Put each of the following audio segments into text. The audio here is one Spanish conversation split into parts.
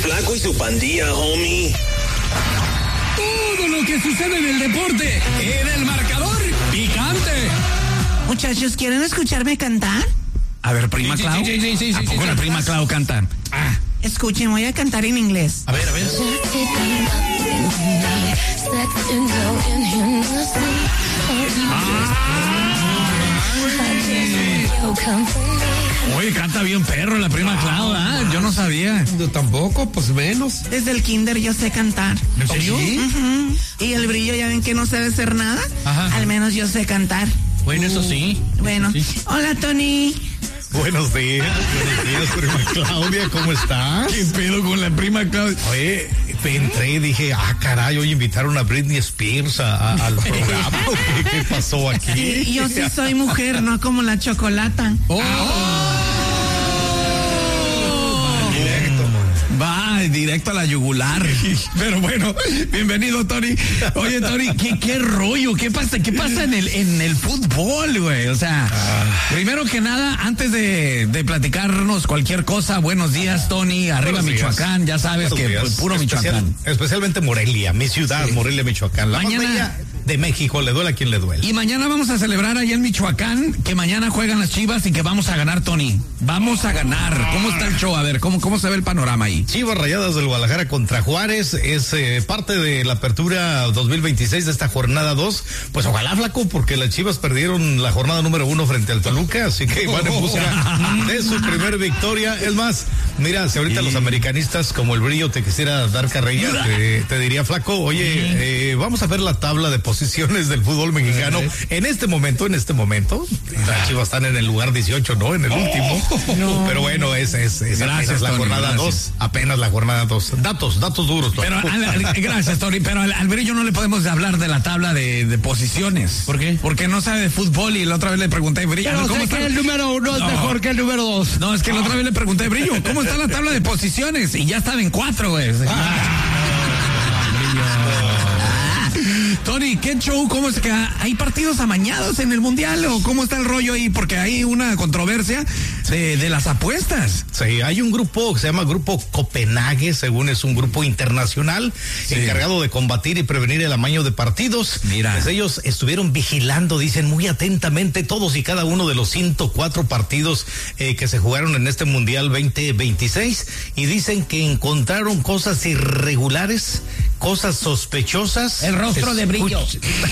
Flaco y su pandilla, homie. Todo lo que sucede en el deporte, en el marcador picante. Muchachos, ¿quieren escucharme cantar? A ver, prima Clau. Sí. ¿A poco la prima Clau canta? Escuchen, voy a cantar en inglés. A ver. Oye, canta bien perro la prima Clau, yo no sabía. Yo tampoco, pues menos. Desde el kinder yo sé cantar. ¿En serio? ¿Sí? Uh-huh. Y el brillo, ya ven que no sé hacer nada. Ajá. Al menos yo sé cantar. Bueno, eso sí. Bueno, Sí. hola Tony. Buenos días, prima Claudia, ¿cómo estás? ¿Qué pedo con la prima Clau? Oye, entré y dije, caray, hoy invitaron a Britney Spears al programa. ¿Qué pasó aquí? Sí, yo sí soy mujer, no como la chocolata. Va directo a la yugular. Pero bueno, bienvenido, Tony. Oye, Tony, ¿qué rollo? ¿Qué pasa en el fútbol, güey? O sea, primero que nada, antes de platicarnos cualquier cosa, buenos días, Tony. Arriba Michoacán, ya sabes que pues, puro Michoacán. Especialmente Morelia, mi ciudad, Morelia, Michoacán. La Mañana, más bella de México, le duele a quien le duele. Y mañana vamos a celebrar allá en Michoacán, que mañana juegan las Chivas y que vamos a ganar, Tony. Vamos a ganar. ¿Cómo está el show? A ver, ¿cómo se ve el panorama ahí? Chivas Rayadas del Guadalajara contra Juárez es parte de la apertura 2026 de esta jornada 2. Pues ojalá, Flaco, porque las Chivas perdieron la jornada número 1 frente al Toluca, así que van en busca de su primer victoria. Es más, mira, si ahorita los americanistas como el brillo te quisiera dar carrilla, te diría, Flaco, oye, vamos a ver la tabla de posiciones del fútbol mexicano. En este momento, las Chivas están en el lugar 18, ¿no? En el último. No. Pero bueno, es apenas la jornada 2. Apenas la jornada 2. Datos duros. Tony. Pero gracias, Tony. Pero al brillo no le podemos hablar de la tabla de posiciones. ¿Por qué? Porque no sabe de fútbol y la otra vez le pregunté a Brillo. Pero ¿cómo sé que el número 1 es mejor que el número 2. No, es que la otra vez le pregunté a Brillo, ¿cómo está la tabla de posiciones? Y ya estaba en 4, güey. Tony, ¿qué show? ¿Cómo es que hay partidos amañados en el Mundial o cómo está el rollo ahí? Porque hay una controversia de las apuestas. Sí, hay un grupo que se llama Grupo Copenhague, según es un grupo internacional encargado de combatir y prevenir el amaño de partidos. Mira. Pues ellos estuvieron vigilando, dicen muy atentamente, todos y cada uno de los 104 partidos que se jugaron en este Mundial 2026 y dicen que encontraron cosas irregulares, cosas sospechosas. El rostro de Brillo.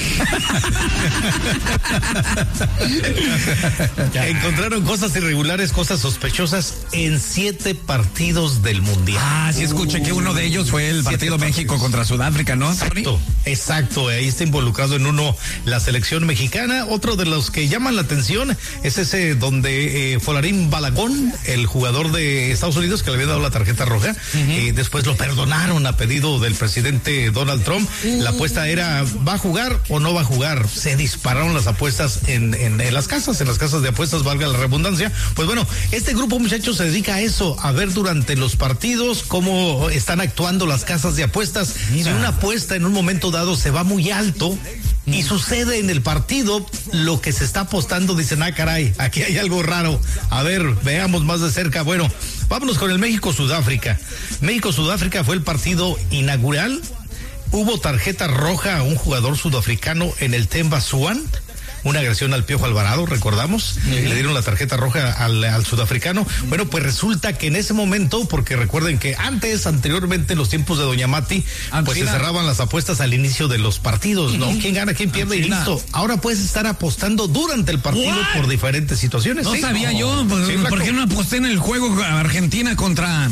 Encontraron cosas irregulares, cosas sospechosas en 7 partidos del Mundial. Sí escuché que uno de ellos fue el partido México contra Sudáfrica, ¿no? Exacto, ahí está involucrado en uno la selección mexicana. Otro de los que llaman la atención es ese donde Folarín Balagón, el jugador de Estados Unidos que le había dado la tarjeta roja, después lo perdonaron a pedido del presidente Donald Trump. La apuesta era, ¿va a jugar o no va a jugar? Se dispararon las apuestas en las casas de apuestas, valga la redundancia. Pues bueno, este grupo, muchachos, se dedica a eso, a ver durante los partidos cómo están actuando las casas de apuestas. Mira. Si una apuesta en un momento dado se va muy alto y sucede en el partido lo que se está apostando, dicen, caray, aquí hay algo raro. A ver, veamos más de cerca. Bueno, vámonos con el México-Sudáfrica. México-Sudáfrica fue el partido inaugural. Hubo tarjeta roja a un jugador sudafricano en el Themba Zwane, una agresión al Piojo Alvarado, recordamos, le dieron la tarjeta roja al sudafricano. Bueno, pues resulta que en ese momento, porque recuerden que anteriormente en los tiempos de Doña Mati, pues se cerraban las apuestas al inicio de los partidos, ¿no? ¿Quién gana, quién pierde? Y listo. Ahora puedes estar apostando durante el partido por diferentes situaciones. No sabía yo, ¿por qué no aposté en el juego Argentina contra...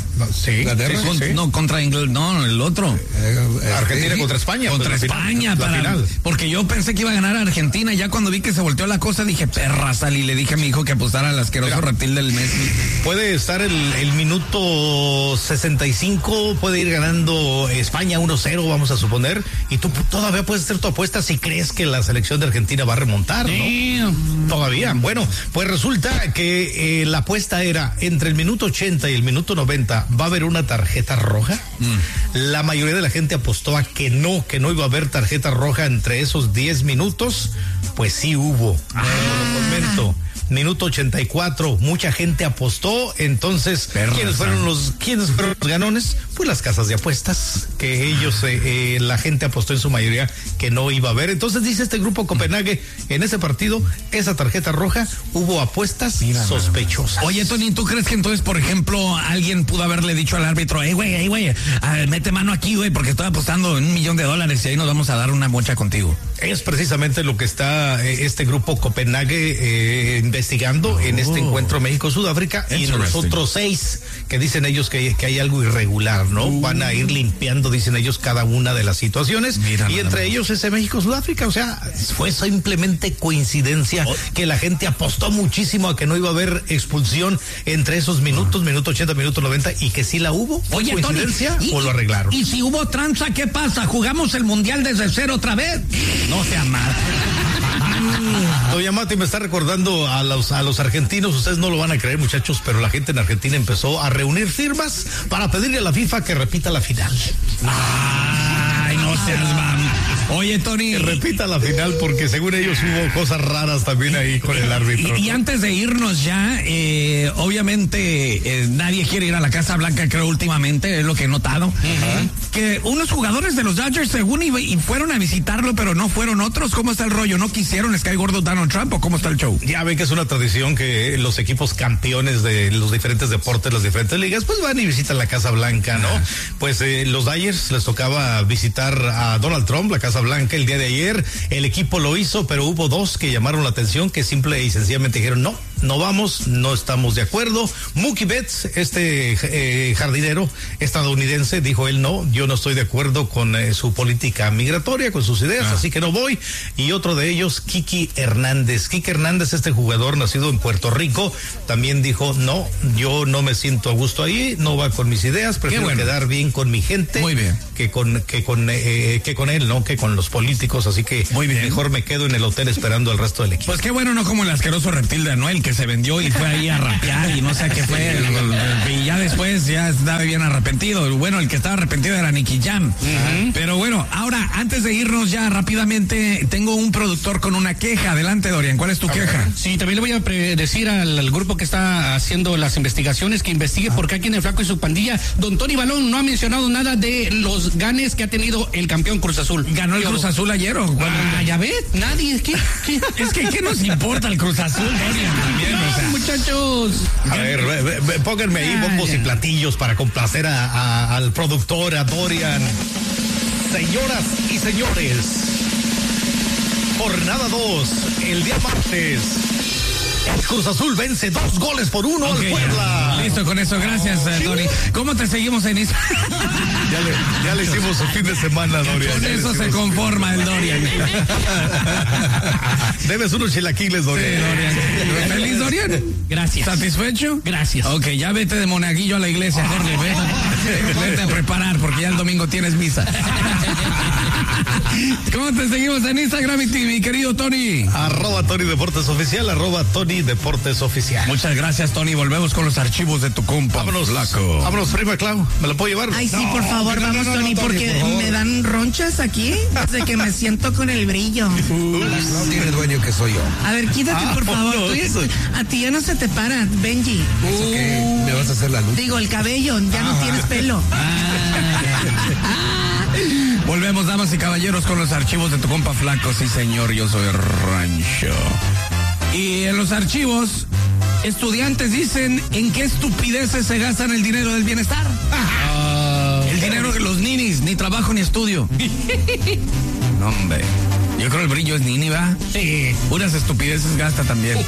contra Inglaterra, no, el otro. Argentina contra España. Contra España, final. Porque yo pensé que iba a ganar Argentina, ya cuando vi que se volteó la cosa, dije, perra, salí, le dije a mi hijo que apostara al asqueroso reptil del Messi. Puede estar el minuto 65, puede ir ganando España 1-0, vamos a suponer, y tú todavía puedes hacer tu apuesta si crees que la selección de Argentina va a remontar, ¿no? Todavía. Bueno, pues resulta que la apuesta era entre el minuto 80 y el minuto 90, ¿va a haber una tarjeta roja? La mayoría de la gente apostó a que no iba a haber tarjeta roja entre esos 10 minutos. Pues sí hubo. Lo comento. minuto 84, mucha gente apostó, entonces, ¿quiénes fueron los ganones? Pues las casas de apuestas, que ellos, la gente apostó en su mayoría que no iba a haber. Entonces dice este grupo Copenhague, en ese partido, esa tarjeta roja, hubo apuestas sospechosas. Oye, Tony, ¿tú crees que entonces, por ejemplo, alguien pudo haberle dicho al árbitro, güey, mete mano aquí, güey, porque estoy apostando en $1 millón y ahí nos vamos a dar una mocha contigo? Es precisamente lo que está este grupo Copenhague investigando en este encuentro México-Sudáfrica y en los otros 6 que dicen ellos que hay algo irregular, ¿no? Van a ir limpiando, dicen ellos, cada una de las situaciones. Y entre ellos ese México-Sudáfrica, o sea, fue simplemente coincidencia que la gente apostó muchísimo a que no iba a haber expulsión entre esos minutos, minuto 80, minuto 90, y que sí la hubo. Oye, ¿coincidencia Tony, o lo arreglaron? Y si hubo tranza, ¿qué pasa? ¿Jugamos el mundial desde cero otra vez? No sea mal. Doña Mati me está recordando a los argentinos. Ustedes no lo van a creer, muchachos, pero la gente en Argentina empezó a reunir firmas para pedirle a la FIFA que repita la final. Ay, no seas mal. Oye, Tony, que repita la final porque según ellos hubo cosas raras también ahí con el árbitro. Y antes de irnos ya, obviamente nadie quiere ir a la Casa Blanca, creo, últimamente, es lo que he notado. Que unos jugadores de los Dodgers según y fueron a visitarlo, pero no fueron otros. ¿Cómo está el rollo? ¿No quisieron? ¿Les cae gordo Donald Trump o cómo está el show? Ya ven que es una tradición que los equipos campeones de los diferentes deportes, las diferentes ligas, pues van y visitan la Casa Blanca, ¿no? Pues los Dodgers les tocaba visitar a Donald Trump, la Casa Blanca, el día de ayer. El equipo lo hizo, pero hubo 2 que llamaron la atención, que simple y sencillamente dijeron no vamos, no estamos de acuerdo. Mookie Betts, jardinero estadounidense, dijo él yo no estoy de acuerdo con su política migratoria, con sus ideas, así que no voy. Y otro de ellos, Kiki Hernández, este jugador nacido en Puerto Rico, también dijo yo no me siento a gusto ahí, no va con mis ideas, prefiero quedar bien con mi gente. Muy bien. que con él, ¿no? Que con los políticos, así que muy bien, mejor me quedo en el hotel esperando al resto del equipo. Pues qué bueno, no como el asqueroso reptil de Anuel que se vendió y fue ahí a rapear y no sé qué fue, y ya después ya estaba bien arrepentido. Bueno, el que estaba arrepentido era Nicky Jam. Pero bueno, ahora, antes de irnos ya rápidamente, tengo un productor con una queja. Adelante, Dorian, ¿cuál es tu queja? Sí, también le voy a decir al grupo que está haciendo las investigaciones que investigue por qué aquí en el Flaco y su pandilla, don Tony Balón no ha mencionado nada de los ganes que ha tenido el campeón Cruz Azul. ¿Ganó el Cruz Azul ayer o cuándo? Ya ves, nadie, ¿qué? Es que ¿qué nos importa el Cruz Azul, Dorian? También, o sea. Muchachos. A ver, pónganme ahí bombos y platillos para complacer al productor, a Dorian. Señoras y señores, jornada 2, el día martes. El Cruz Azul vence 2-1 al Puebla. Listo con eso, gracias, Tony. ¿Cómo te seguimos en Instagram? Ya le hicimos su fin de semana, Dorian. Con eso se conforma el Dorian. Debes unos chilaquiles, Dorian. Sí, Dorian. ¿Feliz, Dorian? Gracias. ¿Satisfecho? Gracias. Ok, ya vete de monaguillo a la iglesia, Jorge. Vete a preparar porque ya el domingo tienes misa. ¿Cómo te seguimos en Instagram, mi querido Tony? @Tony Deportes Oficial, @Tony Deportes Oficial. Muchas gracias, Tony. Volvemos con los archivos de tu compa. Vámonos, prima Clau. ¿Me lo puedo llevar? Ay, sí, por favor, vamos, Tony, porque me dan ronchas aquí desde que me siento con el brillo. No tiene dueño que soy yo. A ver, quítate, por favor. A ti ya no se te para, Benji. ¿Eso qué? ¿Me vas a hacer la luz? Digo, el cabello, ya no tienes pelo. Volvemos, damas y caballeros, con los archivos de tu compa Flaco. Sí, señor, yo soy Rancho. Y en los archivos, estudiantes dicen en qué estupideces se gastan el dinero del bienestar. El dinero de los ninis, ni trabajo ni estudio. No, hombre. Yo creo el brillo es nini, ¿va? Sí. Puras estupideces gasta también.